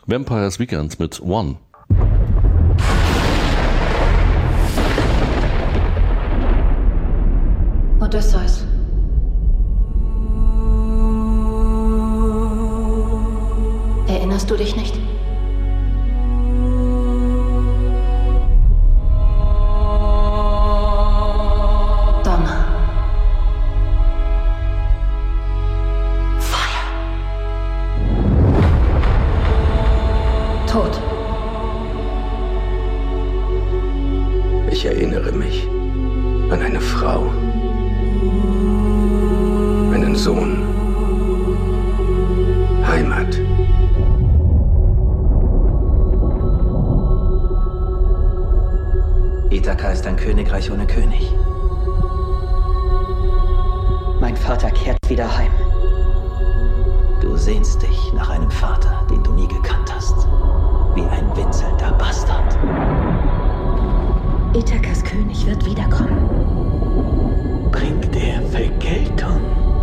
Vampires Weekend mit One. Odysseus. Erinnerst du dich nicht? Donner. Feuer. Tod. Ich erinnere mich an eine Frau, einen Sohn, Heimat. Ithaka ist ein Königreich ohne König. Mein Vater kehrt wieder heim. Du sehnst dich nach einem Vater, den du nie gekannt hast. Wie ein winselnder Bastard. Ithakas König wird wiederkommen. Bringt er Vergeltung?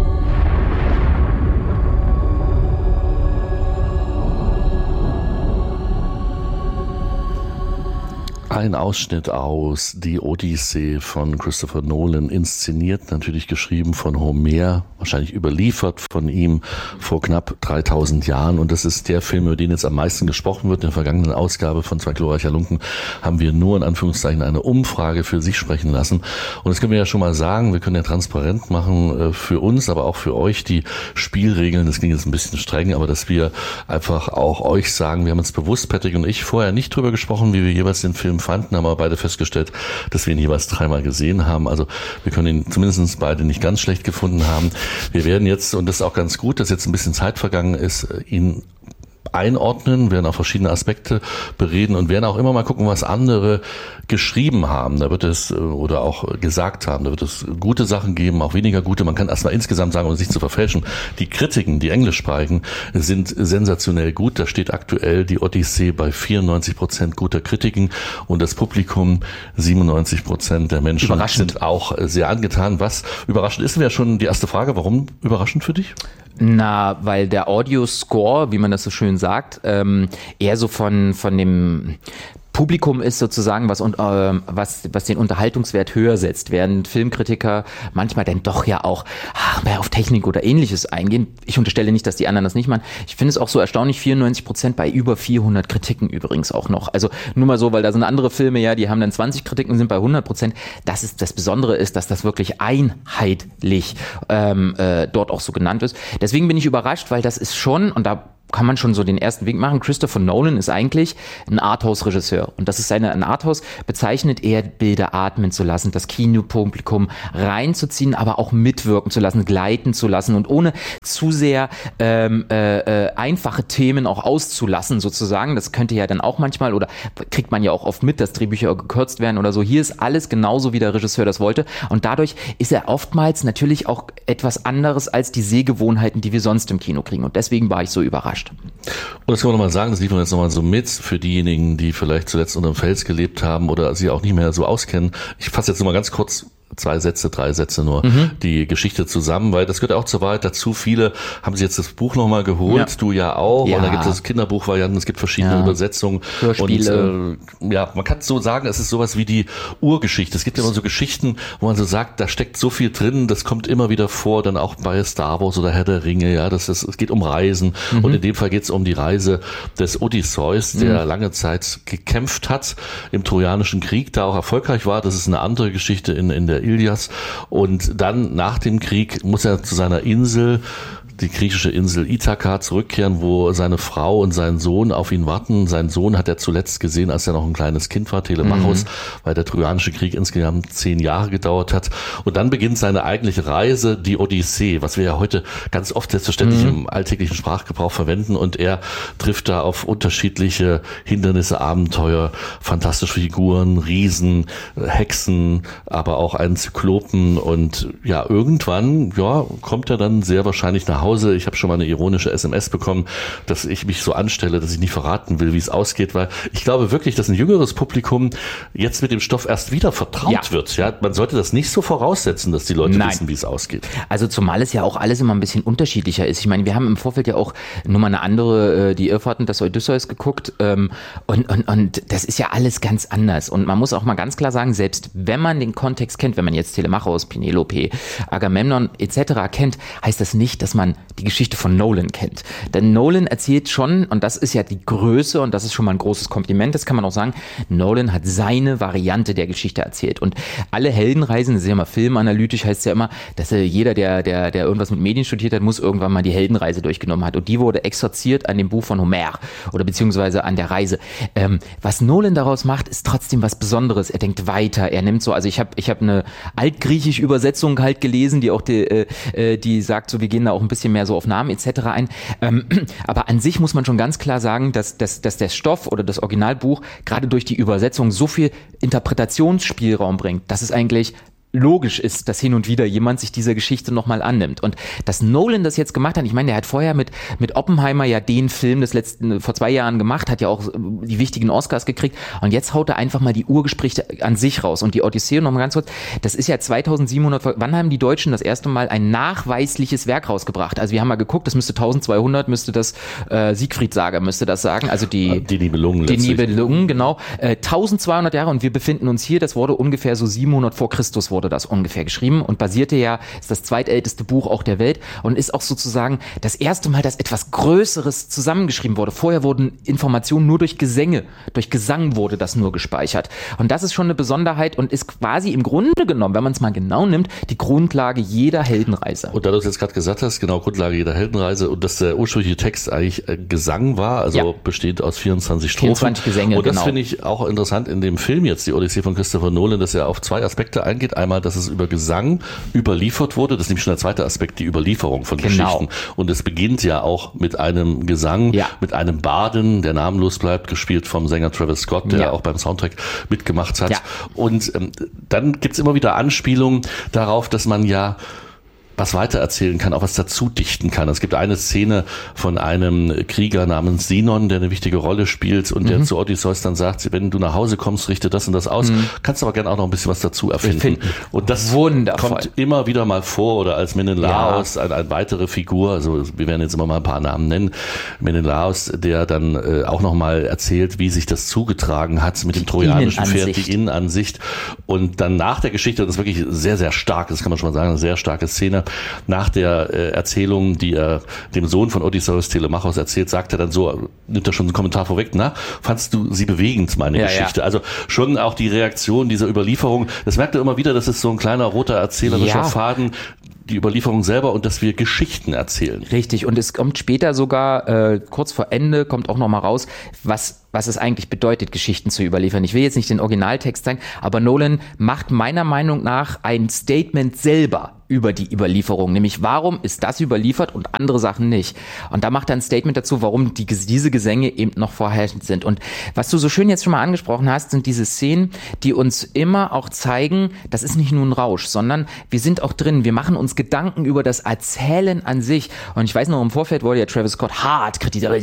Ein Ausschnitt aus Die Odyssee von Christopher Nolan, inszeniert, natürlich geschrieben von Homer, wahrscheinlich überliefert von ihm vor knapp 3000 Jahren. Und das ist der Film, über den jetzt am meisten gesprochen wird. In der vergangenen Ausgabe von Zwei glorreicher Lunken haben wir nur in Anführungszeichen eine Umfrage für sich sprechen lassen. Und das können wir ja schon mal sagen, wir können ja transparent machen für uns, aber auch für euch die Spielregeln. Das klingt jetzt ein bisschen streng, aber dass wir einfach auch euch sagen, wir haben uns bewusst, Patrick und ich, vorher nicht drüber gesprochen, wie wir jeweils den Film fanden, haben aber beide festgestellt, dass wir ihn jeweils 3-mal gesehen haben. Also wir können ihn zumindest beide nicht ganz schlecht gefunden haben. Wir werden jetzt, und das ist auch ganz gut, dass jetzt ein bisschen Zeit vergangen ist, ihn einordnen, werden auch verschiedene Aspekte bereden und werden auch immer mal gucken, was andere geschrieben haben. Da wird es oder auch gesagt haben, da wird es gute Sachen geben, auch weniger gute. Man kann erstmal insgesamt sagen, um es nicht zu verfälschen, die Kritiken, die englischsprachigen, sind sensationell gut. Da steht aktuell die Odyssee bei 94% guter Kritiken und das Publikum 97% der Menschen sind auch sehr angetan. Was überraschend ist, wäre schon die erste Frage. Warum überraschend für dich? Na, weil der Audio-Score, wie man das so schön sagt, eher so von dem Publikum ist sozusagen, was den Unterhaltungswert höher setzt, während Filmkritiker manchmal dann doch ja auch mehr auf Technik oder Ähnliches eingehen. Ich unterstelle nicht, dass die anderen das nicht machen. Ich finde es auch so erstaunlich, 94% bei über 400 Kritiken übrigens auch noch. Also nur mal so, weil da sind andere Filme, ja, die haben dann 20 Kritiken und sind bei 100%. Das Besondere ist, dass das wirklich einheitlich dort auch so genannt ist. Deswegen bin ich überrascht, weil das ist schon, und da kann man schon so den ersten Weg machen. Christopher Nolan ist eigentlich ein Arthouse-Regisseur. Und das ist ein Arthouse bezeichnet, eher Bilder atmen zu lassen, das Kinopublikum reinzuziehen, aber auch mitwirken zu lassen, gleiten zu lassen und ohne zu sehr einfache Themen auch auszulassen sozusagen. Das könnte ja dann auch manchmal, oder kriegt man ja auch oft mit, dass Drehbücher gekürzt werden oder so. Hier ist alles genauso, wie der Regisseur das wollte. Und dadurch ist er oftmals natürlich auch etwas anderes als die Sehgewohnheiten, die wir sonst im Kino kriegen. Und deswegen war ich so überrascht. Und das kann man nochmal sagen, das liefern wir jetzt nochmal so mit für diejenigen, die vielleicht zuletzt unter dem Fels gelebt haben oder sie auch nicht mehr so auskennen. Ich fasse jetzt nochmal ganz kurz 3 Sätze nur die Geschichte zusammen, weil das gehört auch zur Wahrheit dazu. Viele haben sich jetzt das Buch nochmal geholt, du ja auch, und da gibt es Kinderbuchvarianten, es gibt verschiedene Übersetzungen. Hörspiele. Und man kann so sagen, es ist sowas wie die Urgeschichte. Es gibt immer so Geschichten, wo man so sagt, da steckt so viel drin, das kommt immer wieder vor, dann auch bei Star Wars oder Herr der Ringe, ja, es geht um Reisen und in dem Fall geht es um die Reise des Odysseus, der lange Zeit gekämpft hat im Trojanischen Krieg, da auch erfolgreich war. Das ist eine andere Geschichte in der Ilias, und dann nach dem Krieg muss er zu seiner Insel, die griechische Insel Ithaka, zurückkehren, wo seine Frau und sein Sohn auf ihn warten. Sein Sohn hat er zuletzt gesehen, als er noch ein kleines Kind war, Telemachos, weil der Trojanische Krieg insgesamt 10 Jahre gedauert hat. Und dann beginnt seine eigentliche Reise, die Odyssee, was wir ja heute ganz oft selbstverständlich im alltäglichen Sprachgebrauch verwenden. Und er trifft da auf unterschiedliche Hindernisse, Abenteuer, fantastische Figuren, Riesen, Hexen, aber auch einen Zyklopen. Und ja, irgendwann kommt er dann sehr wahrscheinlich nach Hause Hause. Ich habe schon mal eine ironische SMS bekommen, dass ich mich so anstelle, dass ich nicht verraten will, wie es ausgeht, weil ich glaube wirklich, dass ein jüngeres Publikum jetzt mit dem Stoff erst wieder vertraut wird. Ja, man sollte das nicht so voraussetzen, dass die Leute wissen, wie es ausgeht. Also zumal es ja auch alles immer ein bisschen unterschiedlicher ist. Ich meine, wir haben im Vorfeld ja auch nur mal eine andere, die Irrfahrten des Odysseus geguckt und das ist ja alles ganz anders. Und man muss auch mal ganz klar sagen, selbst wenn man den Kontext kennt, wenn man jetzt Telemachos, Penelope, Agamemnon etc. kennt, heißt das nicht, dass man die Geschichte von Nolan kennt. Denn Nolan erzählt schon, und das ist ja die Größe und das ist schon mal ein großes Kompliment, das kann man auch sagen, Nolan hat seine Variante der Geschichte erzählt. Und alle Heldenreisen, das ist ja immer filmanalytisch, heißt es ja immer, dass jeder, der irgendwas mit Medien studiert hat, muss irgendwann mal die Heldenreise durchgenommen hat. Und die wurde exerziert an dem Buch von Homer oder beziehungsweise an der Reise. Was Nolan daraus macht, ist trotzdem was Besonderes. Er denkt weiter, er nimmt so, also ich hab eine altgriechische Übersetzung halt gelesen, die auch die sagt, so wir gehen da auch ein bisschen mehr so auf Namen etc. ein. Aber an sich muss man schon ganz klar sagen, dass der Stoff oder das Originalbuch gerade durch die Übersetzung so viel Interpretationsspielraum bringt, dass es eigentlich logisch ist, dass hin und wieder jemand sich dieser Geschichte nochmal annimmt. Und dass Nolan das jetzt gemacht hat, ich meine, der hat vorher mit Oppenheimer ja den Film vor 2 Jahren gemacht, hat ja auch die wichtigen Oscars gekriegt und jetzt haut er einfach mal die Urgespräche an sich raus. Und die Odyssee, nochmal ganz kurz, das ist ja 2700, wann haben die Deutschen das erste Mal ein nachweisliches Werk rausgebracht? Also wir haben mal geguckt, das müsste 1200, müsste das Siegfried-Saga, müsste das sagen, also die Nibelungen, genau, 1200 Jahre und wir befinden uns hier, das wurde ungefähr so 700 vor Christus wurde das ungefähr geschrieben und basierte ja, ist das zweitälteste Buch auch der Welt und ist auch sozusagen das erste Mal, dass etwas Größeres zusammengeschrieben wurde. Vorher wurden Informationen nur durch Gesang wurde das nur gespeichert. Und das ist schon eine Besonderheit und ist quasi im Grunde genommen, wenn man es mal genau nimmt, die Grundlage jeder Heldenreise. Und da du es jetzt gerade gesagt hast, genau, Grundlage jeder Heldenreise und dass der ursprüngliche Text eigentlich Gesang war, also bestehend aus 24 Strophen. 24 Gesänge, und das finde ich auch interessant in dem Film jetzt, die Odyssee von Christopher Nolan, dass er auf 2 Aspekte eingeht. Einmal, dass es über Gesang überliefert wurde. Das ist nämlich schon der zweite Aspekt, die Überlieferung von Geschichten. Und es beginnt ja auch mit einem Gesang, mit einem Barden, der namenlos bleibt, gespielt vom Sänger Travis Scott, der auch beim Soundtrack mitgemacht hat. Ja. Und dann gibt's immer wieder Anspielungen darauf, dass man ja was weitererzählen kann, auch was dazu dichten kann. Es gibt eine Szene von einem Krieger namens Sinon, der eine wichtige Rolle spielt und der zu Odysseus dann sagt, wenn du nach Hause kommst, richte das und das aus, kannst aber gerne auch noch ein bisschen was dazu erfinden. Und das kommt immer wieder mal vor oder als Menelaos, eine weitere Figur, also wir werden jetzt immer mal ein paar Namen nennen, Menelaos, der dann auch nochmal erzählt, wie sich das zugetragen hat mit dem trojanischen Pferd, die Innenansicht und dann nach der Geschichte, das ist wirklich sehr, sehr stark, das kann man schon mal sagen, eine sehr starke Szene, nach der Erzählung, die er dem Sohn von Odysseus, Telemachos, erzählt, sagt er dann so, nimmt er schon einen Kommentar vorweg, fandst du sie bewegend, meine Geschichte? Also schon auch die Reaktion dieser Überlieferung, das merkt er immer wieder, das ist so ein kleiner roter erzählerischer Faden, die Überlieferung selber und dass wir Geschichten erzählen. Richtig, und es kommt später sogar, kurz vor Ende, kommt auch nochmal raus, was es eigentlich bedeutet, Geschichten zu überliefern. Ich will jetzt nicht den Originaltext sagen, aber Nolan macht meiner Meinung nach ein Statement selber über die Überlieferung, nämlich warum ist das überliefert und andere Sachen nicht. Und da macht er ein Statement dazu, warum diese Gesänge eben noch vorherrschend sind. Und was du so schön jetzt schon mal angesprochen hast, sind diese Szenen, die uns immer auch zeigen, das ist nicht nur ein Rausch, sondern wir sind auch drin, wir machen uns Gedanken über das Erzählen an sich. Und ich weiß noch, im Vorfeld wurde ja Travis Scott hart kritisiert,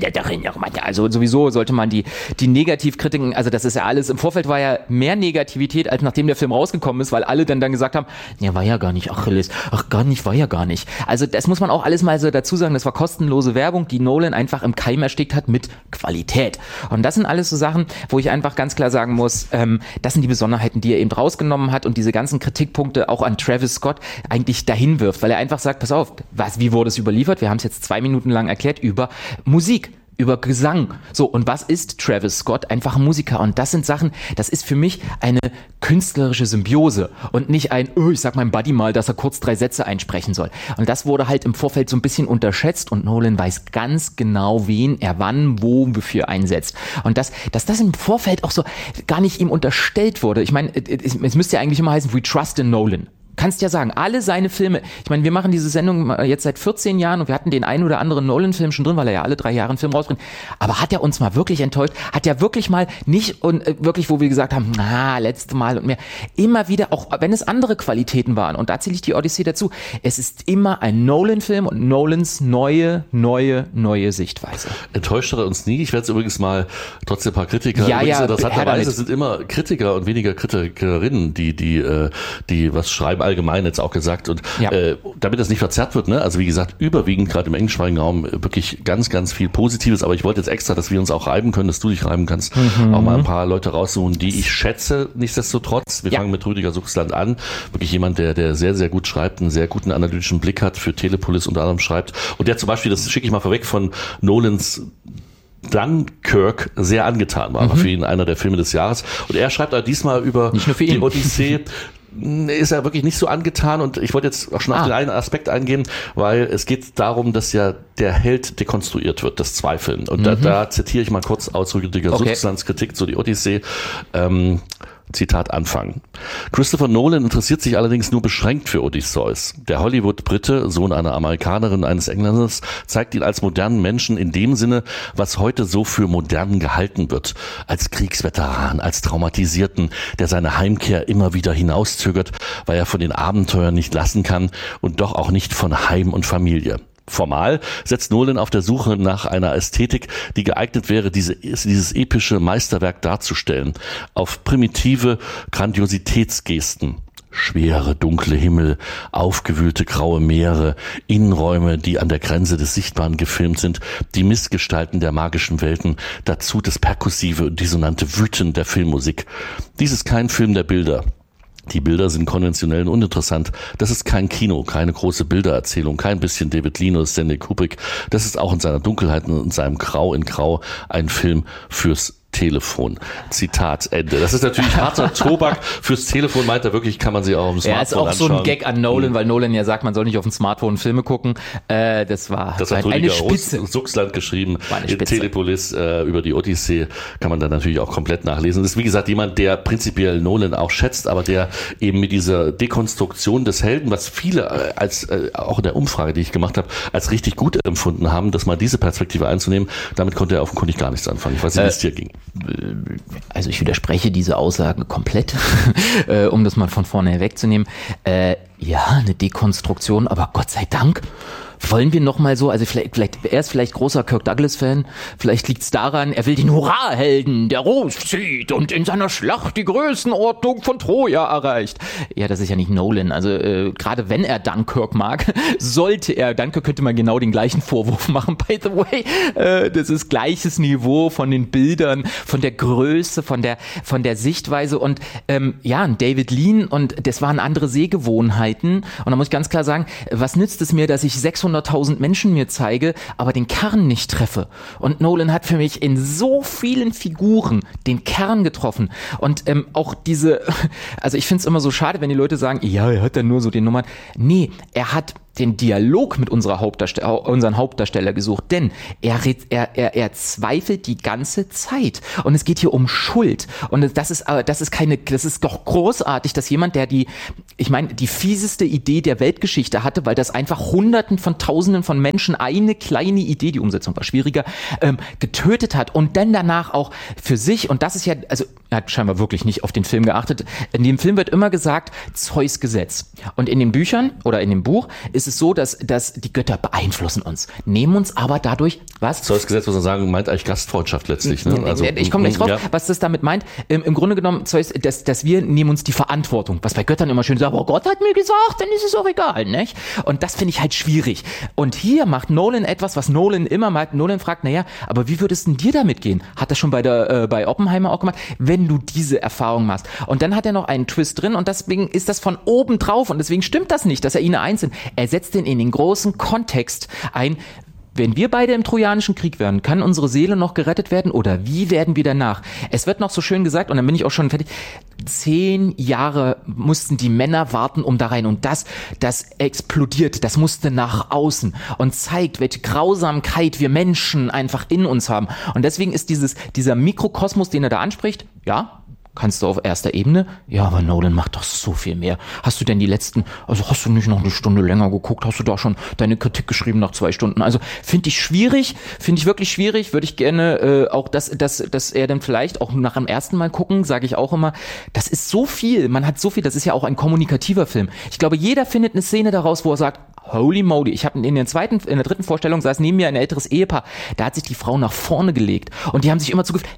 also sowieso sollte man die Negativkritiken, also das ist ja alles, im Vorfeld war ja mehr Negativität, als nachdem der Film rausgekommen ist, weil alle dann gesagt haben, ja, war ja gar nicht Achilles, war ja gar nicht. Also das muss man auch alles mal so dazu sagen, das war kostenlose Werbung, die Nolan einfach im Keim erstickt hat mit Qualität. Und das sind alles so Sachen, wo ich einfach ganz klar sagen muss, das sind die Besonderheiten, die er eben rausgenommen hat und diese ganzen Kritikpunkte auch an Travis Scott eigentlich dahin wirft, weil er einfach sagt, pass auf, wie wurde es überliefert? Wir haben es jetzt 2 Minuten lang erklärt über Musik. Über Gesang. So, und was ist Travis Scott? Einfach ein Musiker. Und das sind Sachen, das ist für mich eine künstlerische Symbiose und nicht ich sag meinem Buddy mal, dass er kurz 3 Sätze einsprechen soll. Und das wurde halt im Vorfeld so ein bisschen unterschätzt und Nolan weiß ganz genau, wen er wann, wo, wofür einsetzt. Und dass das im Vorfeld auch so gar nicht ihm unterstellt wurde. Ich meine, es müsste ja eigentlich immer heißen, we trust in Nolan. Kannst ja sagen, alle seine Filme, ich meine, wir machen diese Sendung jetzt seit 14 Jahren und wir hatten den einen oder anderen Nolan-Film schon drin, weil er ja alle 3 Jahre einen Film rausbringt, aber hat er uns mal wirklich enttäuscht? Hat er wirklich mal nicht, und wirklich, wo wir gesagt haben, letzte Mal und mehr, immer wieder, auch wenn es andere Qualitäten waren, und da zähle ich die Odyssee dazu, es ist immer ein Nolan-Film und Nolans neue Sichtweise. Enttäuscht hat er uns nie. Ich werde es übrigens mal, trotz der paar Kritiker, interessanterweise sind immer Kritiker und weniger Kritikerinnen, die was schreiben, allgemein jetzt auch gesagt, und damit das nicht verzerrt wird, ne? Also wie gesagt, überwiegend gerade im englischsprachigen Raum wirklich ganz, ganz viel Positives, aber ich wollte jetzt extra, dass wir uns auch reiben können, dass du dich reiben kannst, auch mal ein paar Leute raussuchen, die ich schätze, nichtsdestotrotz. Wir fangen mit Rüdiger Suchsland an, wirklich jemand, der sehr, sehr gut schreibt, einen sehr guten analytischen Blick hat, für Telepolis unter anderem schreibt, und der zum Beispiel, das schicke ich mal vorweg, von Nolans Dunkirk sehr angetan war für ihn einer der Filme des Jahres, und er schreibt auch diesmal über die Odyssee. Ist er wirklich nicht so angetan, und ich wollte jetzt auch schon auf den einen Aspekt eingehen, weil es geht darum, dass ja der Held dekonstruiert wird, das Zweifeln. Und da zitiere ich mal kurz aus Rüdiger Suchslands Kritik zu die Odyssee. Zitat Anfang. Christopher Nolan interessiert sich allerdings nur beschränkt für Odysseus. Der Hollywood-Brite, Sohn einer Amerikanerin, eines Engländers, zeigt ihn als modernen Menschen in dem Sinne, was heute so für modern gehalten wird. Als Kriegsveteran, als Traumatisierten, der seine Heimkehr immer wieder hinauszögert, weil er von den Abenteuern nicht lassen kann und doch auch nicht von Heim und Familie. Formal setzt Nolan auf der Suche nach einer Ästhetik, die geeignet wäre, dieses epische Meisterwerk darzustellen, auf primitive Grandiositätsgesten. Schwere, dunkle Himmel, aufgewühlte graue Meere, Innenräume, die an der Grenze des Sichtbaren gefilmt sind, die Missgestalten der magischen Welten, dazu das perkussive und dissonante Wüten der Filmmusik. Dies ist kein Film der Bilder. Die Bilder sind konventionell und uninteressant. Das ist kein Kino, keine große Bildererzählung, kein bisschen David Lean, Stanley Kubrick. Das ist auch in seiner Dunkelheit und in seinem Grau in Grau ein Film fürs Telefon. Zitat Ende. Das ist natürlich harter Tobak. Fürs Telefon meint er wirklich, kann man sich auch auf dem Smartphone anschauen. Ist auch so ein Gag an Nolan, weil Nolan ja sagt, man soll nicht auf dem Smartphone Filme gucken. Das hat eine Spitze. Suchsland geschrieben. In Telepolis über die Odyssee kann man dann natürlich auch komplett nachlesen. Das ist wie gesagt jemand, der prinzipiell Nolan auch schätzt, aber der eben mit dieser Dekonstruktion des Helden, was viele als auch in der Umfrage, die ich gemacht habe, als richtig gut empfunden haben, das mal diese Perspektive einzunehmen, damit konnte er offenkundig gar nichts anfangen. Ich weiß nicht, wie es dir ging. Also ich widerspreche diese Aussage komplett, um das mal von vorne wegzunehmen. Eine Dekonstruktion, aber Gott sei Dank. Wollen wir noch mal so, also er ist vielleicht großer Kirk Douglas-Fan, vielleicht liegt's daran, er will den Hurra-Helden, der loszieht und in seiner Schlacht die Größenordnung von Troja erreicht. Ja, das ist ja nicht Nolan, also gerade wenn er Dunkirk mag, Dunkirk könnte man genau den gleichen Vorwurf machen, by the way, das ist gleiches Niveau von den Bildern, von der Größe, von der Sichtweise und David Lean, und das waren andere Sehgewohnheiten, und da muss ich ganz klar sagen, was nützt es mir, dass ich 600.000 Menschen mir zeige, aber den Kern nicht treffe. Und Nolan hat für mich in so vielen Figuren den Kern getroffen. Und auch also ich finde es immer so schade, wenn die Leute sagen, ja, er hat dann nur so den Nummern. Nee, er hat den Dialog mit unseren Hauptdarsteller gesucht, denn er zweifelt die ganze Zeit und es geht hier um Schuld und das ist doch großartig, dass jemand, der die fieseste Idee der Weltgeschichte hatte, weil das einfach Hunderten von Tausenden von Menschen eine kleine Idee, die Umsetzung war schwieriger, getötet hat und dann danach auch für sich, und das ist ja, also er hat scheinbar wirklich nicht auf den Film geachtet, in dem Film wird immer gesagt, Zeus Gesetz, und in den Büchern oder in dem Buch ist es so, dass die Götter beeinflussen uns, nehmen uns aber dadurch, was? Zeus Gesetz, muss man sagen, meint eigentlich Gastfreundschaft letztlich. Ne? Also, ich komme gleich drauf, was das damit meint. Im Grunde genommen, Zeus, dass wir nehmen uns die Verantwortung, was bei Göttern immer schön sagt, oh Gott hat mir gesagt, dann ist es auch egal, nicht? Und das finde ich halt schwierig. Und hier macht Nolan etwas, was Nolan immer macht. Nolan fragt, aber wie würdest denn dir damit gehen? Hat er schon bei Oppenheimer auch gemacht, wenn du diese Erfahrung machst. Und dann hat er noch einen Twist drin und deswegen ist das von oben drauf und deswegen stimmt das nicht, dass er ihn einzeln, er setzt den in den großen Kontext ein. Wenn wir beide im Trojanischen Krieg wären, kann unsere Seele noch gerettet werden oder wie werden wir danach? Es wird noch so schön gesagt, und dann bin ich auch schon fertig, 10 Jahre mussten die Männer warten, um da rein, und das explodiert, das musste nach außen und zeigt, welche Grausamkeit wir Menschen einfach in uns haben. Und deswegen ist dieser Mikrokosmos, den er da anspricht, ja, kannst du auf erster Ebene, ja, aber Nolan macht doch so viel mehr. Hast du denn hast du nicht noch eine Stunde länger geguckt? Hast du da schon deine Kritik geschrieben nach 2 Stunden? Also finde ich wirklich schwierig. Würde ich gerne auch, dass er dann vielleicht auch nach dem ersten Mal gucken, sage ich auch immer, das ist so viel, man hat so viel, das ist ja auch ein kommunikativer Film. Ich glaube, jeder findet eine Szene daraus, wo er sagt, holy moly, ich habe in der dritten Vorstellung saß neben mir ein älteres Ehepaar, da hat sich die Frau nach vorne gelegt und die haben sich immer zugefügt,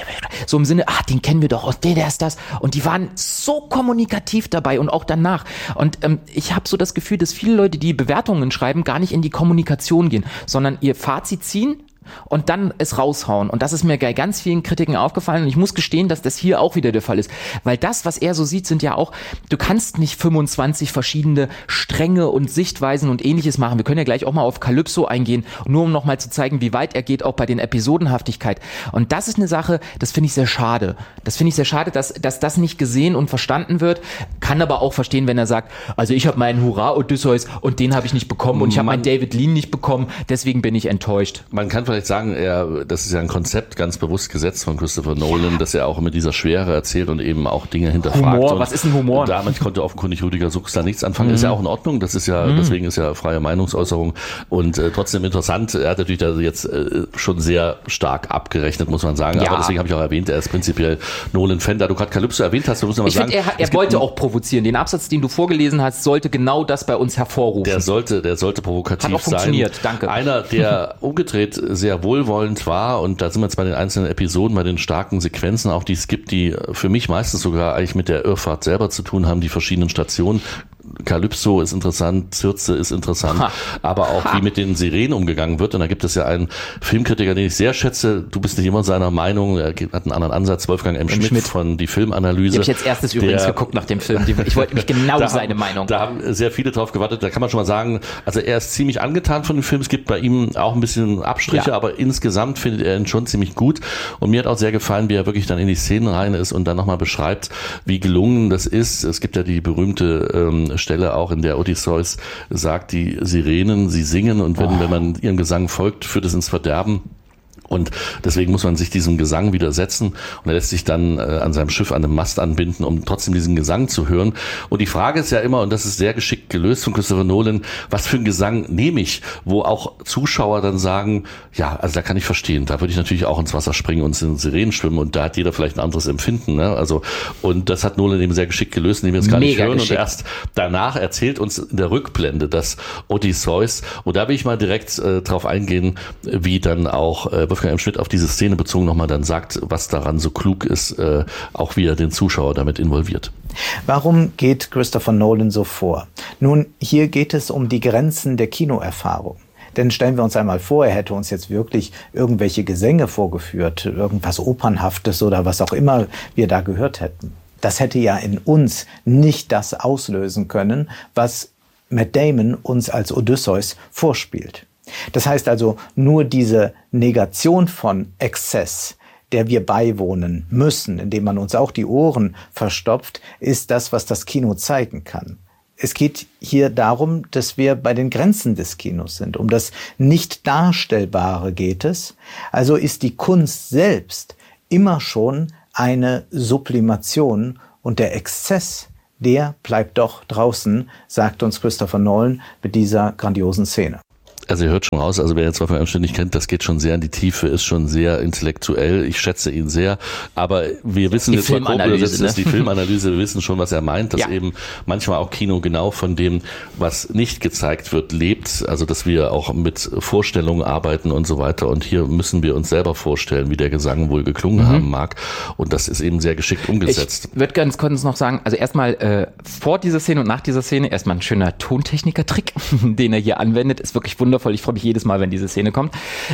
so im Sinne, den kennen wir doch aus, der ist das, und die waren so kommunikativ dabei und auch danach, und ich habe so das Gefühl, dass viele Leute, die Bewertungen schreiben, gar nicht in die Kommunikation gehen, sondern ihr Fazit ziehen und dann es raushauen. Und das ist mir bei ganz vielen Kritiken aufgefallen. Und ich muss gestehen, dass das hier auch wieder der Fall ist. Weil das, was er so sieht, sind ja auch, du kannst nicht 25 verschiedene Stränge und Sichtweisen und Ähnliches machen. Wir können ja gleich auch mal auf Calypso eingehen, nur um nochmal zu zeigen, wie weit er geht, auch bei den Episodenhaftigkeit. Und das ist eine Sache, das finde ich sehr schade. Das finde ich sehr schade, dass das nicht gesehen und verstanden wird. Kann aber auch verstehen, wenn er sagt, also ich habe meinen Hurra-Odysseus und den habe ich nicht bekommen und ich habe meinen David Lean nicht bekommen, deswegen bin ich enttäuscht. Man kann vielleicht sagen, das ist ja ein Konzept ganz bewusst gesetzt von Christopher Nolan, dass er auch mit dieser Schwere erzählt und eben auch Dinge hinterfragt. Humor, was ist ein Humor? Damit konnte offenkundig Rüdiger Sux da nichts anfangen. Ist ja auch in Ordnung, das ist ja, deswegen ist ja freie Meinungsäußerung und trotzdem interessant. Er hat natürlich da jetzt schon sehr stark abgerechnet, muss man sagen. Ja. Aber deswegen habe ich auch erwähnt, er ist prinzipiell Nolan-Fan. Da du gerade Calypso erwähnt hast, muss man mal sagen. Ich finde, er wollte auch provozieren. Den Absatz, den du vorgelesen hast, sollte genau das bei uns hervorrufen. Der sollte provokativ sein. Hat auch funktioniert, danke. Einer, der umgedreht sehr wohlwollend war, und da sind wir jetzt bei den einzelnen Episoden, bei den starken Sequenzen auch, die es gibt, die für mich meistens sogar eigentlich mit der Irrfahrt selber zu tun haben, die verschiedenen Stationen. Calypso ist interessant, Circe ist interessant, aber auch wie mit den Sirenen umgegangen wird. Und da gibt es ja einen Filmkritiker, den ich sehr schätze, du bist nicht immer seiner Meinung, er hat einen anderen Ansatz, Wolfgang M. Schmidt von Die Filmanalyse. Die habe ich jetzt erstes übrigens geguckt nach dem Film. Ich wollte mich genau seine Meinung. Da haben sehr viele drauf gewartet. Da kann man schon mal sagen, also er ist ziemlich angetan von dem Film. Es gibt bei ihm auch ein bisschen Abstriche, aber insgesamt findet er ihn schon ziemlich gut. Und mir hat auch sehr gefallen, wie er wirklich dann in die Szenen rein ist und dann nochmal beschreibt, wie gelungen das ist. Es gibt ja die berühmte Stelle auch, in der Odysseus sagt, die Sirenen, sie singen, und wenn man ihrem Gesang folgt, führt es ins Verderben. Und deswegen muss man sich diesem Gesang widersetzen, und er lässt sich dann an seinem Schiff an einem Mast anbinden, um trotzdem diesen Gesang zu hören. Und die Frage ist ja immer, und das ist sehr geschickt gelöst von Christopher Nolan, was für einen Gesang nehme ich, wo auch Zuschauer dann sagen, ja, also da kann ich verstehen, da würde ich natürlich auch ins Wasser springen und in Sirenen schwimmen, und da hat jeder vielleicht ein anderes Empfinden, ne? Also, und das hat Nolan eben sehr geschickt gelöst, indem wir es gar nicht hören, geschickt. Und erst danach erzählt uns in der Rückblende das Odysseus, und da will ich mal direkt drauf eingehen, wie dann auch Wolfgang M. Schmidt auf diese Szene bezogen nochmal dann sagt, was daran so klug ist, auch wie er den Zuschauer damit involviert. Warum geht Christopher Nolan so vor? Nun, hier geht es um die Grenzen der Kinoerfahrung. Denn stellen wir uns einmal vor, er hätte uns jetzt wirklich irgendwelche Gesänge vorgeführt, irgendwas Opernhaftes oder was auch immer wir da gehört hätten. Das hätte ja in uns nicht das auslösen können, was Matt Damon uns als Odysseus vorspielt. Das heißt also, nur diese Negation von Exzess, der wir beiwohnen müssen, indem man uns auch die Ohren verstopft, ist das, was das Kino zeigen kann. Es geht hier darum, dass wir bei den Grenzen des Kinos sind. Um das Nicht-Darstellbare geht es. Also ist die Kunst selbst immer schon eine Sublimation, und der Exzess, der bleibt doch draußen, sagt uns Christopher Nolan mit dieser grandiosen Szene. Also ihr hört schon raus, also wer jetzt Wolfgang M. Schmidt nicht kennt, das geht schon sehr in die Tiefe, ist schon sehr intellektuell. Ich schätze ihn sehr, aber wir wissen jetzt mal grob übersetzt, ist die Filmanalyse, wir wissen schon, was er meint, dass eben manchmal auch Kino genau von dem, was nicht gezeigt wird, lebt. Also dass wir auch mit Vorstellungen arbeiten und so weiter. Und hier müssen wir uns selber vorstellen, wie der Gesang wohl geklungen haben mag. Und das ist eben sehr geschickt umgesetzt. Ich würde ganz kurz noch sagen, also erstmal vor dieser Szene und nach dieser Szene erstmal ein schöner Tontechniker-Trick, den er hier anwendet, ist wirklich wundervoll. Ich freue mich jedes Mal, wenn diese Szene kommt.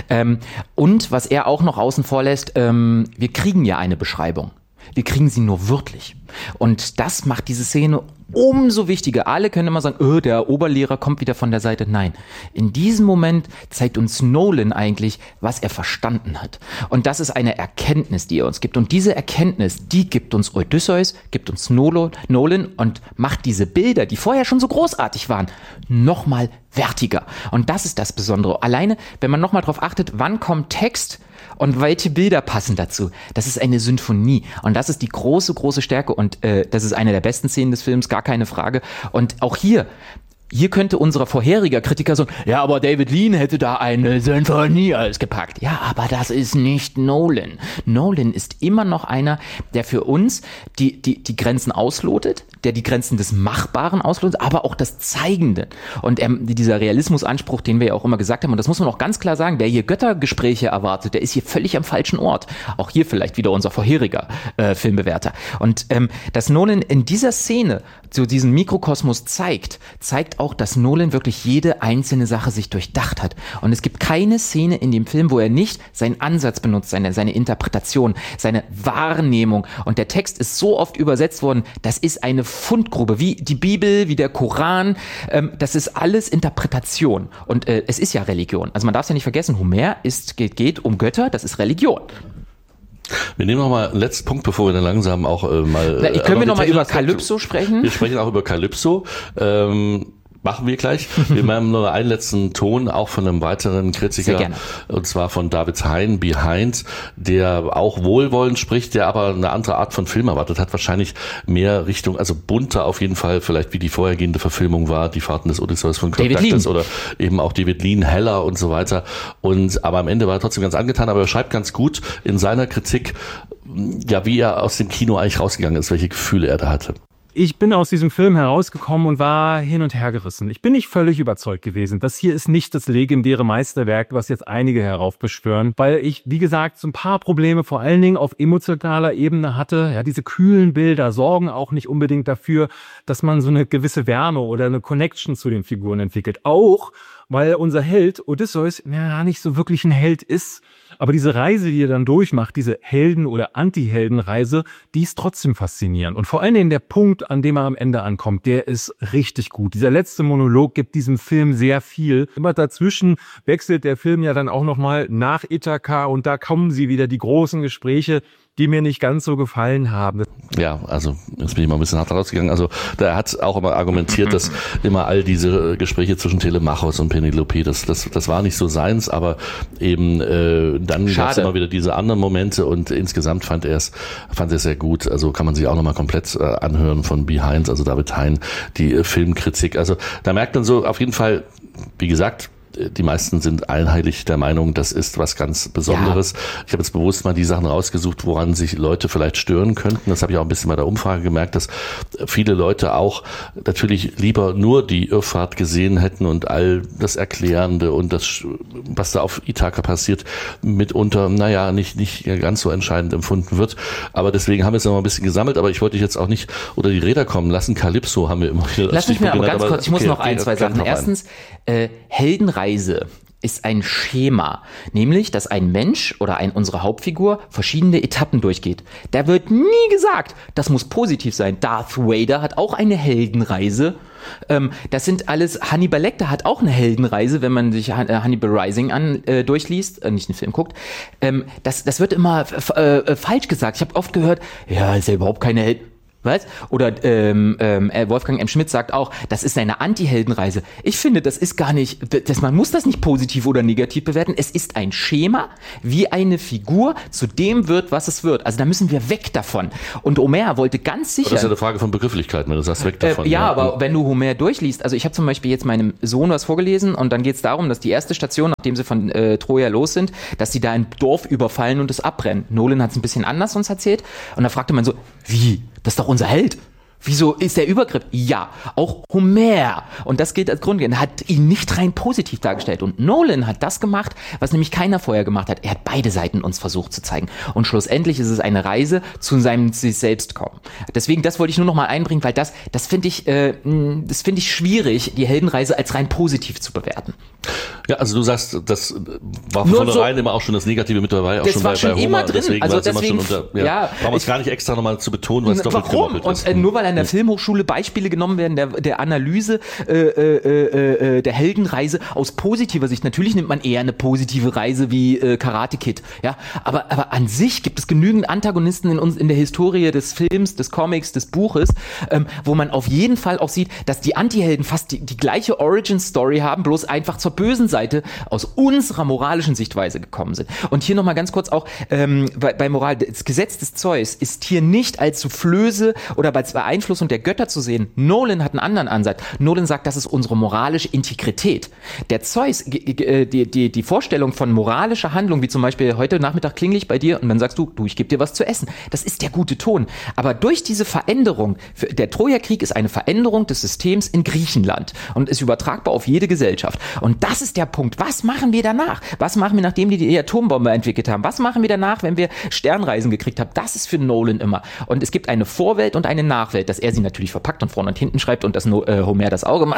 Und was er auch noch außen vor lässt, wir kriegen ja eine Beschreibung. Wir kriegen sie nur wörtlich. Und das macht diese Szene umso wichtiger. Alle können immer sagen, der Oberlehrer kommt wieder von der Seite. Nein, in diesem Moment zeigt uns Nolan eigentlich, was er verstanden hat. Und das ist eine Erkenntnis, die er uns gibt. Und diese Erkenntnis, die gibt uns Odysseus, gibt uns Nolan und macht diese Bilder, die vorher schon so großartig waren, nochmal wertiger. Und das ist das Besondere. Alleine, wenn man nochmal drauf achtet, wann kommt Text und welche Bilder passen dazu. Das ist eine Symphonie. Und das ist die große, große Stärke. Und das ist eine der besten Szenen des Films, gar keine Frage. Und auch hier könnte unser vorheriger Kritiker sagen, ja, aber David Lean hätte da eine Symphonie ausgepackt. Ja, aber das ist nicht Nolan. Nolan ist immer noch einer, der für uns die Grenzen auslotet, der die Grenzen des Machbaren auslotet, aber auch das Zeigende. Und dieser Realismusanspruch, den wir ja auch immer gesagt haben, und das muss man auch ganz klar sagen, wer hier Göttergespräche erwartet, der ist hier völlig am falschen Ort. Auch hier vielleicht wieder unser vorheriger Filmbewerter. Und dass Nolan in dieser Szene so diesen Mikrokosmos zeigt auch, dass Nolan wirklich jede einzelne Sache sich durchdacht hat. Und es gibt keine Szene in dem Film, wo er nicht seinen Ansatz benutzt, seine Interpretation, seine Wahrnehmung. Und der Text ist so oft übersetzt worden, das ist eine Fundgrube, wie die Bibel, wie der Koran. Das ist alles Interpretation. Und es ist ja Religion. Also man darf es ja nicht vergessen, Homer geht um Götter, das ist Religion. Wir nehmen noch mal einen letzten Punkt, bevor wir dann langsam auch mal... Können wir noch mal über Kalypso sprechen? Wir sprechen auch über Kalypso. Machen wir gleich. Wir haben noch einen letzten Ton, auch von einem weiteren Kritiker, und zwar von David Hein, Behind, der auch wohlwollend spricht, der aber eine andere Art von Film erwartet hat, wahrscheinlich mehr Richtung, also bunter auf jeden Fall, vielleicht wie die vorhergehende Verfilmung war, die Fahrten des Odysseus von Kirk Douglas oder eben auch David Lean, heller und so weiter. Aber am Ende war er trotzdem ganz angetan, aber er schreibt ganz gut in seiner Kritik, ja, wie er aus dem Kino eigentlich rausgegangen ist, welche Gefühle er da hatte. Ich bin aus diesem Film herausgekommen und war hin und her gerissen. Ich bin nicht völlig überzeugt gewesen. Das hier ist nicht das legendäre Meisterwerk, was jetzt einige heraufbeschwören, weil ich, wie gesagt, so ein paar Probleme vor allen Dingen auf emotionaler Ebene hatte. Ja, diese kühlen Bilder sorgen auch nicht unbedingt dafür, dass man so eine gewisse Wärme oder eine Connection zu den Figuren entwickelt. Auch weil unser Held Odysseus ja nicht so wirklich ein Held ist. Aber diese Reise, die er dann durchmacht, diese Helden- oder Anti-Helden-Reise, die ist trotzdem faszinierend. Und vor allen Dingen der Punkt, an dem er am Ende ankommt, der ist richtig gut. Dieser letzte Monolog gibt diesem Film sehr viel. Immer dazwischen wechselt der Film ja dann auch nochmal nach Ithaka und da kommen sie wieder, die großen Gespräche, die mir nicht ganz so gefallen haben. Ja, also jetzt bin ich mal ein bisschen hart rausgegangen. Also da hat auch immer argumentiert, dass immer all diese Gespräche zwischen Telemachos und Penelope, das war nicht so seins, aber eben dann gab es immer wieder diese anderen Momente und insgesamt fand er es sehr gut. Also kann man sich auch nochmal komplett anhören von Behind, also David Hein, die Filmkritik. Also da merkt man so auf jeden Fall, wie gesagt, die meisten sind einheitlich der Meinung, das ist was ganz Besonderes. Ja. Ich habe jetzt bewusst mal die Sachen rausgesucht, woran sich Leute vielleicht stören könnten. Das habe ich auch ein bisschen bei der Umfrage gemerkt, dass viele Leute auch natürlich lieber nur die Irrfahrt gesehen hätten und all das Erklärende und das, was da auf Ithaka passiert, mitunter, nicht ganz so entscheidend empfunden wird. Aber deswegen haben wir es noch mal ein bisschen gesammelt, aber ich wollte dich jetzt auch nicht unter die Räder kommen lassen. Kalypso haben wir immer wieder. Lass mich mir aber ganz kurz, ich muss noch zwei Sachen. Erstens, Heldenreise ist ein Schema, nämlich, dass ein Mensch oder unsere Hauptfigur verschiedene Etappen durchgeht. Da wird nie gesagt, das muss positiv sein. Darth Vader hat auch eine Heldenreise. Das sind alles, Hannibal Lecter hat auch eine Heldenreise, wenn man sich Hannibal Rising durchliest, nicht den Film guckt. Das wird immer falsch gesagt. Ich habe oft gehört, ja, ist ja überhaupt keine Heldenreise. Was? Oder Wolfgang M. Schmidt sagt auch, das ist eine Anti-Heldenreise. Ich finde, das ist gar nicht, man muss das nicht positiv oder negativ bewerten. Es ist ein Schema, wie eine Figur zu dem wird, was es wird. Also da müssen wir weg davon. Und Homer wollte ganz sicher... Das ist ja eine Frage von Begrifflichkeit, wenn du sagst, weg davon. Ja, aber wenn du Homer durchliest, also ich habe zum Beispiel jetzt meinem Sohn was vorgelesen und dann geht es darum, dass die erste Station, nachdem sie von Troja los sind, dass sie da ein Dorf überfallen und es abbrennen. Nolan hat es ein bisschen anders uns erzählt und da fragte man so, wie? Das ist doch unser Held. Wieso ist der Übergriff? Ja, auch Homer. Und das gilt als Grundlegend. Hat ihn nicht rein positiv dargestellt. Und Nolan hat das gemacht, was nämlich keiner vorher gemacht hat. Er hat beide Seiten uns versucht zu zeigen. Und schlussendlich ist es eine Reise zu seinem sich selbst kommen. Deswegen, das wollte ich nur noch mal einbringen, weil das finde ich schwierig, die Heldenreise als rein positiv zu bewerten. Ja, also du sagst, das war von vornherein immer auch schon das Negative mit dabei, auch schon bei Homer. Immer drin. Deswegen also war es immer schon unter, brauchen wir es gar nicht extra nochmal zu betonen, weil es doppelt gemoppelt ist. Und nur weil an der Filmhochschule Beispiele genommen werden, der Analyse der Heldenreise aus positiver Sicht. Natürlich nimmt man eher eine positive Reise wie Karate Kid. Ja, aber an sich gibt es genügend Antagonisten in der Historie des Films, des Comics, des Buches, wo man auf jeden Fall auch sieht, dass die Antihelden fast die gleiche Origin-Story haben, bloß einfach zur bösen Seite aus unserer moralischen Sichtweise gekommen sind. Und hier nochmal ganz kurz auch bei Moral, das Gesetz des Zeus ist hier nicht als Soufflöse oder als Beeinflussung der Götter zu sehen. Nolan hat einen anderen Ansatz. Nolan sagt, das ist unsere moralische Integrität. Der Zeus, die Vorstellung von moralischer Handlung, wie zum Beispiel heute Nachmittag klingel ich bei dir und dann sagst du, ich gebe dir was zu essen. Das ist der gute Ton. Aber durch diese Veränderung, der Trojakrieg ist eine Veränderung des Systems in Griechenland und ist übertragbar auf jede Gesellschaft. Und das ist der Punkt. Was machen wir danach? Was machen wir, nachdem die Atombombe entwickelt haben? Was machen wir danach, wenn wir Sternreisen gekriegt haben? Das ist für Nolan immer. Und es gibt eine Vorwelt und eine Nachwelt, dass er sie natürlich verpackt und vorne und hinten schreibt und dass Homer das auch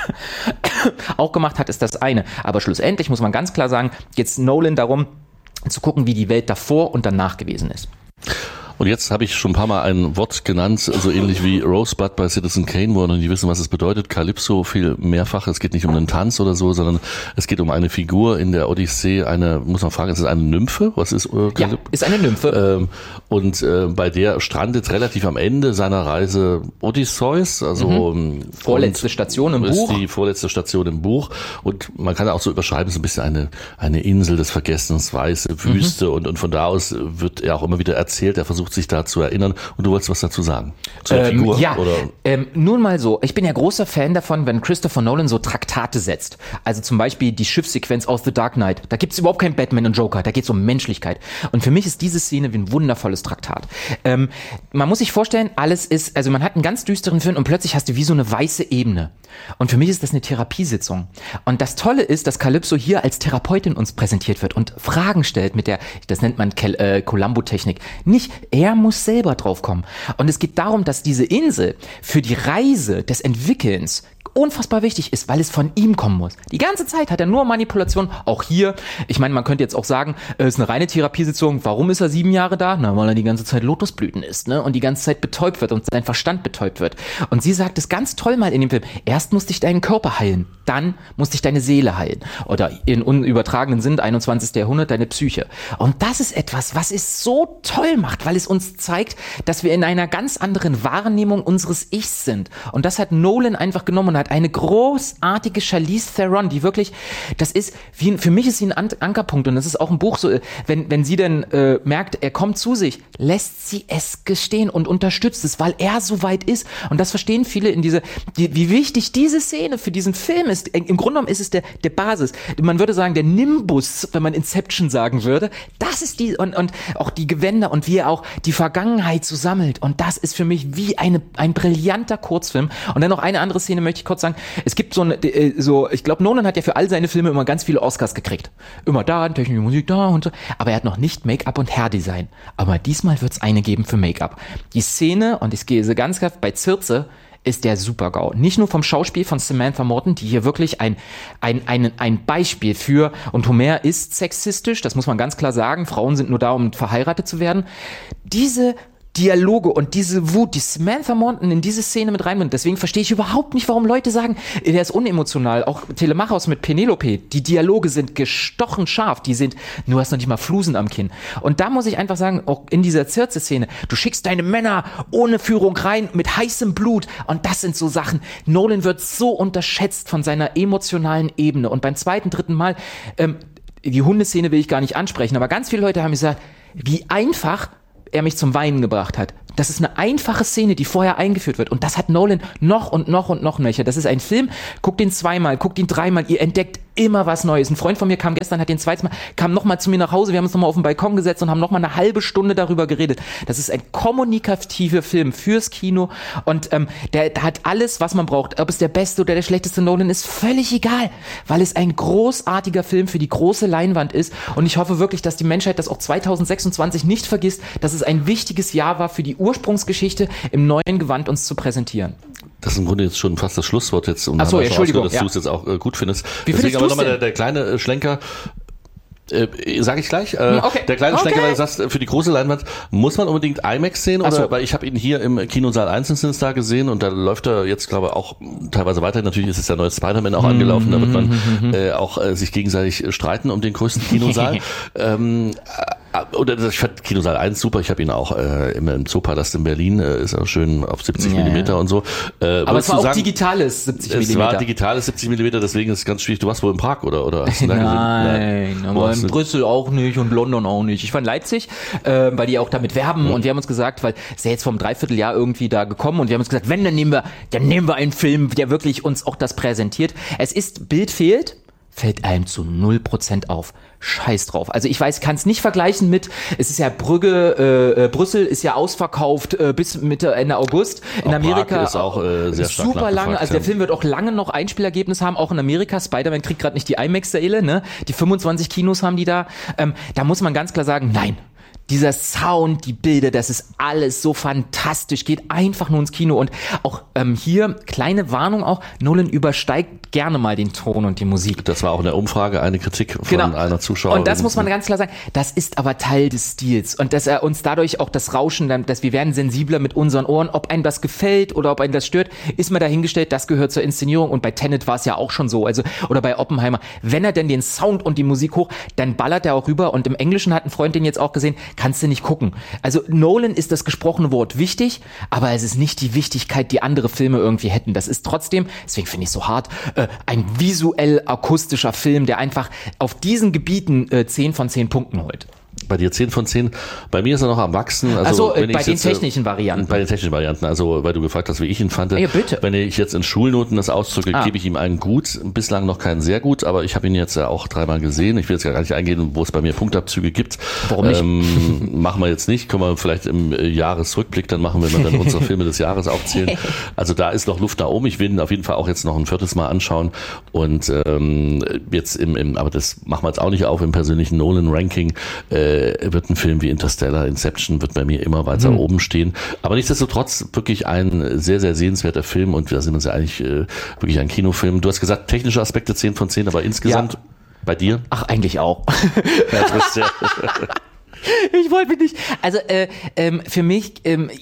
gemacht hat, ist das eine. Aber schlussendlich muss man ganz klar sagen, geht's Nolan darum, zu gucken, wie die Welt davor und danach gewesen ist. Und jetzt habe ich schon ein paar Mal ein Wort genannt, so ähnlich wie Rosebud bei Citizen Kane, wo noch nicht wissen, was es bedeutet. Calypso viel mehrfach. Es geht nicht um einen Tanz oder so, sondern es geht um eine Figur in der Odyssee. Muss man fragen, ist es eine Nymphe? Was ist Calypso? Ja, ist eine Nymphe. Und bei der strandet relativ am Ende seiner Reise Odysseus. Also vorletzte Station im Buch. Ist die vorletzte Station im Buch. Und man kann auch so überschreiben, es ist ein bisschen eine Insel des Vergessens, weiße Wüste. Und von da aus wird er auch immer wieder erzählt. Er versucht sich da zu erinnern. Und du wolltest was dazu sagen? Zu der Figur? Ja, oder? Nun mal so. Ich bin ja großer Fan davon, wenn Christopher Nolan so Traktate setzt. Also zum Beispiel die Schiffssequenz aus The Dark Knight. Da gibt's überhaupt kein Batman und Joker. Da geht's um Menschlichkeit. Und für mich ist diese Szene wie ein wundervolles Traktat. Man muss sich vorstellen, man hat einen ganz düsteren Film und plötzlich hast du wie so eine weiße Ebene. Und für mich ist das eine Therapiesitzung. Und das Tolle ist, dass Calypso hier als Therapeutin uns präsentiert wird und Fragen stellt das nennt man Columbo-Technik. Nicht, er muss selber drauf kommen. Und es geht darum, dass diese Insel für die Reise des Entwickelns unfassbar wichtig ist, weil es von ihm kommen muss. Die ganze Zeit hat er nur Manipulation, auch hier. Ich meine, man könnte jetzt auch sagen, es ist eine reine Therapiesitzung. Warum ist er 7 Jahre da? Na, weil er die ganze Zeit Lotusblüten isst, ne? Und die ganze Zeit betäubt wird und sein Verstand betäubt wird. Und sie sagt es ganz toll mal in dem Film. Erst musste ich deinen Körper heilen, dann musste ich deine Seele heilen. Oder in unübertragenen Sinn, 21. Jahrhundert, deine Psyche. Und das ist etwas, was es so toll macht, weil es uns zeigt, dass wir in einer ganz anderen Wahrnehmung unseres Ichs sind. Und das hat Nolan einfach genommen und hat eine großartige Charlize Theron, die wirklich, das ist, für mich ist sie ein Ankerpunkt und das ist auch ein Buch so, wenn sie dann merkt, er kommt zu sich, lässt sie es gestehen und unterstützt es, weil er so weit ist und das verstehen viele wie wichtig diese Szene für diesen Film ist. Im Grunde genommen ist es der Basis. Man würde sagen, der Nimbus, wenn man Inception sagen würde, das ist und auch die Gewänder und wie er auch die Vergangenheit so sammelt und das ist für mich wie ein brillanter Kurzfilm. Und dann noch eine andere Szene möchte ich kurz sagen, es gibt ich glaube, Nolan hat ja für all seine Filme immer ganz viele Oscars gekriegt. Immer da, technische Musik da und so. Aber er hat noch nicht Make-up und Hairdesign. Aber diesmal wird es eine geben für Make-up. Die Szene, und ich gehe ganz klar bei Circe, ist der Super-GAU. Nicht nur vom Schauspiel von Samantha Morton, die hier wirklich ein Beispiel für, und Homer ist sexistisch, das muss man ganz klar sagen, Frauen sind nur da, um verheiratet zu werden. Diese Dialoge und diese Wut, die Samantha Morton in diese Szene mit reinbringt. Deswegen verstehe ich überhaupt nicht, warum Leute sagen, der ist unemotional. Auch Telemachos mit Penelope. Die Dialoge sind gestochen scharf. Du hast noch nicht mal Flusen am Kinn. Und da muss ich einfach sagen, auch in dieser Circe-Szene, du schickst deine Männer ohne Führung rein mit heißem Blut. Und das sind so Sachen. Nolan wird so unterschätzt von seiner emotionalen Ebene. Und beim 2., 3. Mal, die Hundeszene will ich gar nicht ansprechen, aber ganz viele Leute haben gesagt, wie einfach er mich zum Weinen gebracht hat. Das ist eine einfache Szene, die vorher eingeführt wird. Und das hat Nolan noch und noch und noch nöcher. Das ist ein Film, guckt ihn 2-mal, guckt ihn 3-mal, ihr entdeckt immer was Neues. Ein Freund von mir kam gestern, hat den 2. Mal, kam nochmal zu mir nach Hause, wir haben uns nochmal auf den Balkon gesetzt und haben nochmal eine halbe Stunde darüber geredet. Das ist ein kommunikativer Film fürs Kino und der hat alles, was man braucht. Ob es der beste oder der schlechteste Nolan ist, völlig egal, weil es ein großartiger Film für die große Leinwand ist und ich hoffe wirklich, dass die Menschheit das auch 2026 nicht vergisst, dass es ein wichtiges Jahr war für die Ursprungsgeschichte im neuen Gewand uns zu präsentieren. Das ist im Grunde jetzt schon fast das Schlusswort jetzt. Ach so, Entschuldigung. Dass du es jetzt auch gut findest. Wie Deswegen findest aber nochmal der kleine Schlenker. Sag ich gleich. Okay. Der kleine Schlenker, weil du sagst, für die große Leinwand muss man unbedingt IMAX sehen, oder? So. Weil ich habe ihn hier im Kinosaal 1 in Sinister gesehen und da läuft er jetzt, glaube ich, auch teilweise weiter. Natürlich ist es der neue Spider-Man auch angelaufen, da wird man auch sich gegenseitig streiten um den größten Kinosaal. Oder ich fand Kinosaal 1 super, ich habe ihn auch immer im Zoopalast in Berlin, ist auch schön auf 70 Millimeter und so. Aber es war auch digitales 70 Millimeter. Es war digitales 70 Millimeter, deswegen ist es ganz schwierig. Du warst wohl in Prag, oder hast du da gesehen? Nein, aber in Brüssel auch nicht und London auch nicht. Ich war in Leipzig, weil die auch damit werben und wir haben uns gesagt, weil es ja jetzt vom Dreivierteljahr irgendwie da gekommen und wir haben uns gesagt, wenn, dann nehmen wir einen Film, der wirklich uns auch das präsentiert. Es ist, Bild fällt einem zu 0% auf. Scheiß drauf. Also ich weiß, kann es nicht vergleichen mit, es ist ja Brüssel ist ja ausverkauft bis Mitte, Ende August. In Amerika Prag ist auch sehr stark super lange, also der Film wird auch lange noch Einspielergebnis haben, auch in Amerika. Spider-Man kriegt gerade nicht die IMAX-Säle, ne? Die 25 Kinos haben die da. Da muss man ganz klar sagen, nein. Dieser Sound, die Bilder, das ist alles so fantastisch, geht einfach nur ins Kino. Und auch hier, kleine Warnung auch, Nolan übersteigt gerne mal den Ton und die Musik. Das war auch in der Umfrage eine Kritik von einer Zuschauerin. Und das muss man ganz klar sagen, das ist aber Teil des Stils. Und dass er uns dadurch auch das Rauschen, dass wir werden sensibler mit unseren Ohren, ob einem das gefällt oder ob einem das stört, ist mal dahingestellt, das gehört zur Inszenierung. Und bei Tenet war es ja auch schon so, also oder bei Oppenheimer. Wenn er denn den Sound und die Musik hoch, dann ballert er auch rüber. Und im Englischen hat ein Freund den jetzt auch gesehen, kannst du nicht gucken. Also Nolan ist das gesprochene Wort wichtig, aber es ist nicht die Wichtigkeit, die andere Filme irgendwie hätten. Das ist trotzdem, deswegen finde ich es so hart, ein visuell akustischer Film, der einfach auf diesen Gebieten 10 von 10 Punkten holt. Bei dir 10 von 10. Bei mir ist er noch am Wachsen. Also bei den technischen Varianten. Bei den technischen Varianten. Also, weil du gefragt hast, wie ich ihn fand. Ja, bitte. Wenn ich jetzt in Schulnoten das ausdrücke, gebe ich ihm einen gut. Bislang noch keinen sehr gut, aber ich habe ihn jetzt ja auch 3-mal gesehen. Ich will jetzt gar nicht eingehen, wo es bei mir Punktabzüge gibt. Warum nicht? Machen wir jetzt nicht. Können wir vielleicht im Jahresrückblick dann machen, wenn wir dann unsere Filme des Jahres aufzählen. Also da ist noch Luft nach oben. Ich will ihn auf jeden Fall auch jetzt noch ein 4. Mal anschauen. Und jetzt aber das machen wir jetzt auch nicht auf im persönlichen Nolan-Ranking, wird ein Film wie Interstellar, Inception wird bei mir immer weiter oben stehen. Aber nichtsdestotrotz wirklich ein sehr, sehr sehenswerter Film und wir sind uns ja eigentlich wirklich ein Kinofilm. Du hast gesagt, technische Aspekte 10 von 10, aber insgesamt bei dir? Ach, eigentlich auch. Ja, ich wollte mich nicht. Also für mich,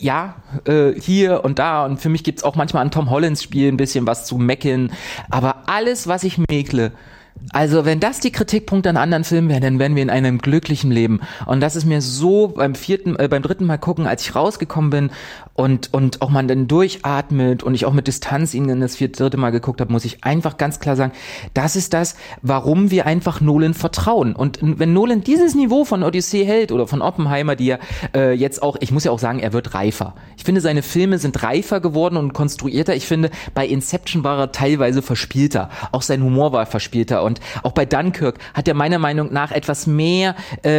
hier und da und für mich gibt's auch manchmal an Tom Hollands Spiel ein bisschen was zu meckern. Aber alles, was ich mäkle, also wenn das die Kritikpunkte an anderen Filmen wären, dann wären wir in einem glücklichen Leben. Und das ist mir so beim 3. Mal gucken, als ich rausgekommen bin und auch man dann durchatmet und ich auch mit Distanz ihn in das 3. Mal geguckt habe, muss ich einfach ganz klar sagen, das ist das, warum wir einfach Nolan vertrauen. Und wenn Nolan dieses Niveau von Odyssey hält oder von Oppenheimer, die ja jetzt auch, ich muss ja auch sagen, er wird reifer. Ich finde, seine Filme sind reifer geworden und konstruierter. Ich finde, bei Inception war er teilweise verspielter. Auch sein Humor war verspielter. Und auch bei Dunkirk hat er meiner Meinung nach etwas mehr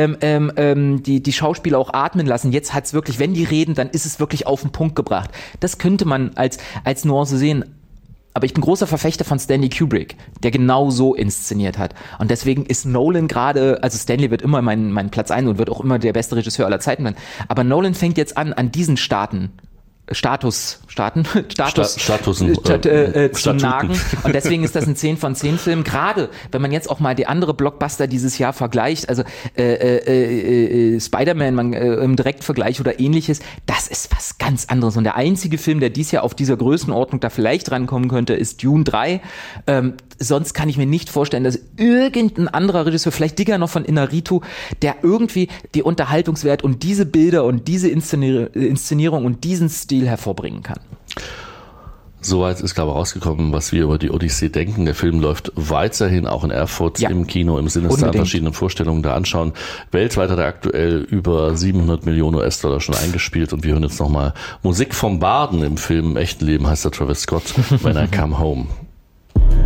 die Schauspieler auch atmen lassen. Jetzt hat's wirklich, wenn die reden, dann ist es wirklich auf den Punkt gebracht. Das könnte man als Nuance sehen. Aber ich bin großer Verfechter von Stanley Kubrick, der genau so inszeniert hat. Und deswegen ist Nolan gerade, also Stanley wird immer mein Platz 1 und wird auch immer der beste Regisseur aller Zeiten sein. Aber Nolan fängt jetzt an diesen Status zu nagen. Und deswegen ist das ein 10 von 10 Film. Gerade wenn man jetzt auch mal die andere Blockbuster dieses Jahr vergleicht, also Spider-Man im Direktvergleich oder ähnliches, das ist was ganz anderes. Und der einzige Film, der dieses Jahr auf dieser Größenordnung da vielleicht rankommen könnte, ist Dune 3. Sonst kann ich mir nicht vorstellen, dass irgendein anderer Regisseur, vielleicht Digger noch von Inarritu, der irgendwie die Unterhaltungswert und diese Bilder und diese Inszenierung und diesen Stil hervorbringen kann. Soweit ist, glaube ich, rausgekommen, was wir über die Odyssee denken. Der Film läuft weiterhin auch in Erfurt im Kino, im Sinister an verschiedenen Vorstellungen da anschauen. Weltweit hat er aktuell über 700 Millionen US-Dollar schon eingespielt und wir hören jetzt nochmal Musik vom Barden im Film Im echten Leben, heißt der Travis Scott, When I Come Home.